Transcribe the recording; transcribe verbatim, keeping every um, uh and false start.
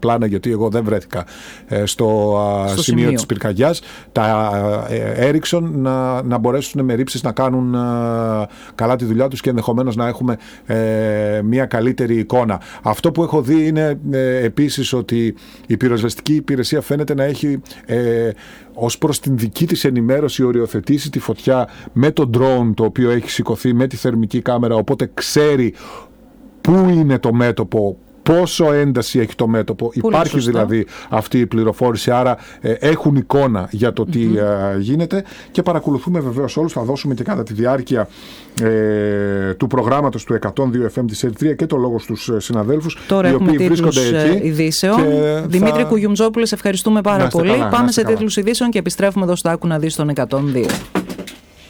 αεροπλάνα, γιατί εγώ δεν βρέθηκα ε, στο, στο σημείο, σημείο της πυρκαγιάς, τα ε, Ericsson να, να μπορέσουν με ρήψεις να κάνουν ε, καλά τη δουλειά τους και ενδεχομένως να έχουμε ε, μια καλύτερη εικόνα. Αυτό που έχω δει είναι ε, επίσης ότι η πυροσβεστική υπηρεσία φαίνεται να έχει ε, ως προς την δική της ενημέρωση οριοθετήσει τη φωτιά με το drone το οποίο έχει σηκωθεί, με τη θερμική κάμερα, οπότε ξέρει πού είναι το μέτωπο, πόσο ένταση έχει το μέτωπο. Πολύ Υπάρχει σωστό. Δηλαδή αυτή η πληροφόρηση, άρα ε, έχουν εικόνα για το τι mm-hmm. ε, γίνεται και παρακολουθούμε βεβαίως όλους. Θα δώσουμε και κατά τη διάρκεια ε, του προγράμματος του εκατόν δύο εφ εμ της Ερυθρία και το λόγο στους συναδέλφους. Τώρα οι έχουμε οποίοι τίτλους ειδήσεων. Δημήτρη θα... Κουγιουμτζόπουλε, ευχαριστούμε πάρα πολύ. Καλά, Πάμε σε τίτλους ειδήσεων και επιστρέφουμε εδώ στο Άκου να δεις τον εκατόν δύο.